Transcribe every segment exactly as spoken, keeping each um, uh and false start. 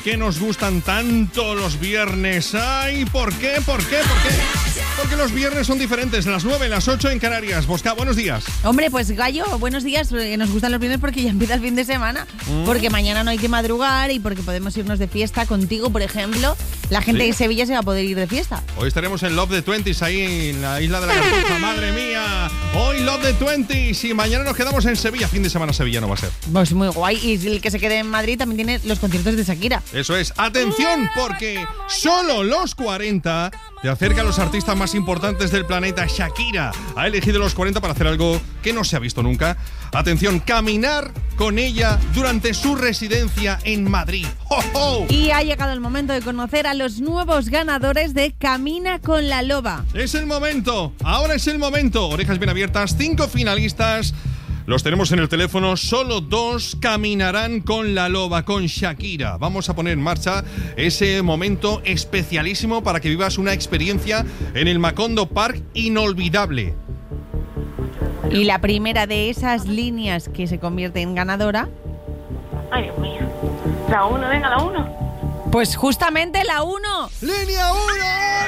que nos gustan tanto los viernes. Ay, ¿por qué? ¿Por qué? ¿Por qué? Porque los viernes son diferentes, las nueve, las ocho en Canarias. Bosca, buenos días. Hombre, pues Gallo, buenos días. Nos gustan los viernes porque ya empieza el fin de semana. Mm. Porque mañana no hay que madrugar y porque podemos irnos de fiesta contigo, por ejemplo. La gente ¿Sí? de Sevilla se va a poder ir de fiesta. Hoy estaremos en Love the Twenties, ahí en la isla de la Cartuja. ¡Madre mía! Hoy Love the Twenties y mañana nos quedamos en Sevilla. Fin de semana sevillano va a ser. Pues muy guay. Y el que se quede en Madrid también tiene los conciertos de Shakira. Eso es. Atención, porque solo los cuarenta te acerca a los artistas más importantes del planeta. Shakira ha elegido los cuarenta para hacer algo que no se ha visto nunca. Atención, caminar con ella durante su residencia en Madrid. ¡Oh, oh! Y ha llegado el momento de conocer a los nuevos ganadores de Camina con la Loba. Es el momento, ahora es el momento. Orejas bien abiertas, cinco finalistas. Los tenemos en el teléfono, solo dos caminarán con la Loba, con Shakira. Vamos a poner en marcha ese momento especialísimo para que vivas una experiencia en el Macondo Park inolvidable. Y la primera de esas líneas que se convierte en ganadora... Ay, Dios mío. La uno, venga, la uno. Pues justamente la uno. ¡Línea uno!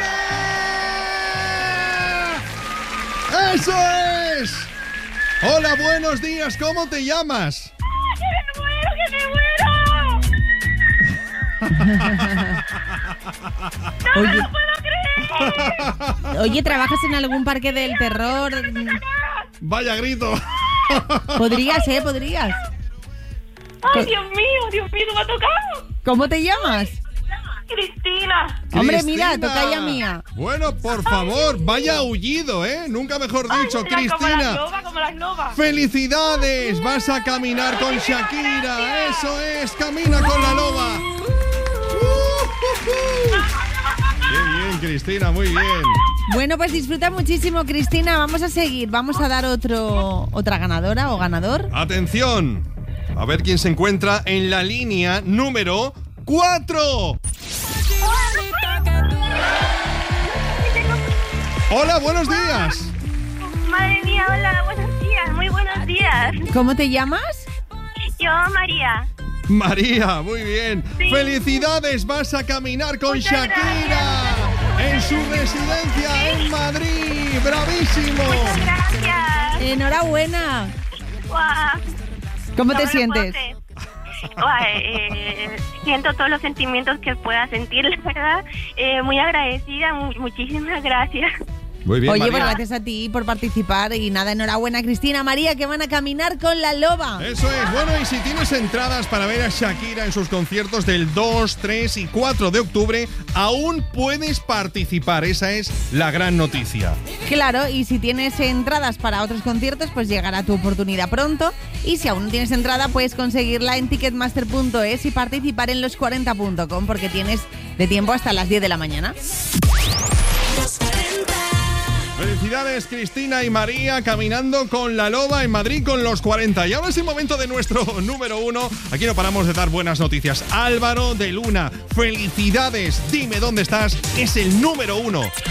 ¡Eso es! Hola, buenos días, ¿cómo te llamas? ¡Ah, que me muero, que me muero! ¡No Oye. me lo puedo creer! Oye, ¿trabajas en algún parque del terror? Vaya grito. Podrías, ¿eh? Podrías. ¡Ay, Dios mío, Dios mío, me ha tocado! ¿Cómo te llamas? Cristina. Hombre, Cristina. mira, tocaya mía. Bueno, por favor, vaya aullido, ¿eh? Nunca mejor dicho, Ay, mira, Cristina. Como las lobas, como las lobas. ¡Felicidades! Vas a caminar con Shakira. Eso es, camina con la Loba. Qué bien, Cristina, muy bien. Bueno, pues disfruta muchísimo, Cristina. Vamos a seguir. Vamos a dar otro otra ganadora o ganador. Atención. A ver quién se encuentra en la línea número cuatro. Hola, buenos días. Madre mía, hola, buenos días, muy buenos días. ¿Cómo te llamas? Yo, María. María, muy bien. Sí. ¡Felicidades! Vas a caminar con Muchas Shakira en su residencia en Madrid. ¡Bravísimo! Muchas gracias. Enhorabuena. Guau. ¿Cómo No te me lo sientes? puedo creer. Guau, eh, siento todos los sentimientos que pueda sentir, la verdad. Eh, muy agradecida, mu- muchísimas gracias. Muy bien, Oye, María. pues gracias a ti por participar y nada, enhorabuena, Cristina, María, que van a caminar con la Loba. Eso es, bueno, y si tienes entradas para ver a Shakira en sus conciertos del dos, tres y cuatro de octubre, aún puedes participar, esa es la gran noticia. Claro, y si tienes entradas para otros conciertos, pues llegará tu oportunidad pronto. Y si aún no tienes entrada, puedes conseguirla en ticketmaster punto es y participar en los cuarenta punto com porque tienes de tiempo hasta las diez de la mañana. Felicidades, Cristina y María, caminando con la Loba en Madrid con los cuarenta. Y ahora es el momento de nuestro número uno. Aquí no paramos de dar buenas noticias. Álvaro de Luna, felicidades. Dime dónde estás. Es el número uno.